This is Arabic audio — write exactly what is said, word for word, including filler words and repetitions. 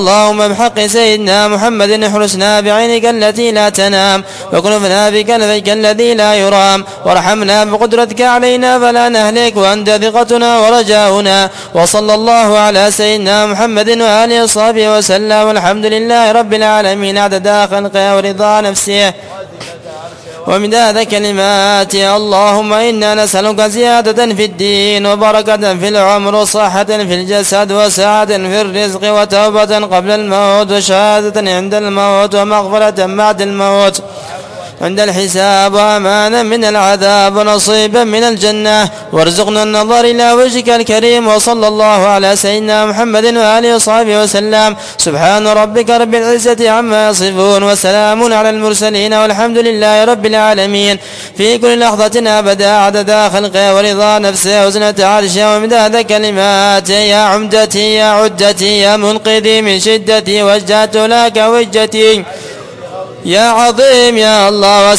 اللهم بحق سيدنا محمد احرسنا بعينك التي لا تنام، وكنفنا بكنفك الذي لا يرام، وارحمنا بقدرتك علينا فلا نهلك، وأنت ثقتنا ورجاؤنا. وصلى الله على سيدنا محمد وآله وصحبه وسلم، والحمد لله رب العالمين عدد خلقه ورضا نفسه ومداد كلماته. اللهم إنا نسألك زيادة في الدين وبركة في العمر وصحة في الجسد وسعة في الرزق وتوبة قبل الموت وشهادة عند الموت ومغفرة بعد الموت عند الحساب وأمانا من العذاب ونصيبا من الجنة، وارزقنا النظر إلى وجهك الكريم. وصلى الله على سيدنا محمد وآله وصحبه وسلم. سبحان ربك رب العزة عما يصفون، وسلام على المرسلين، والحمد لله رب العالمين. في كل لحظة أبدا عدد خلقه ورضا نفسه وزنة عرشه ومداد كلماته. يا عمدتي يا عدتي يا منقذي من شدتي، وجهت لك وجهتي يا عظيم يا الله.